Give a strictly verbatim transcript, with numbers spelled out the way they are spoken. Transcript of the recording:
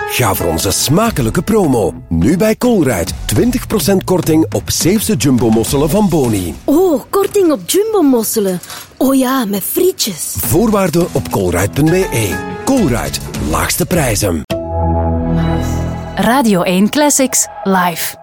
Ga voor onze smakelijke promo. Nu bij Colruyt. twintig procent korting op zeefse jumbo-mosselen van Boni. Oh, korting op jumbo-mosselen. Oh ja, met frietjes. Voorwaarden op colruyt punt b e. Colruyt. Laagste prijzen. Radio één Classics live.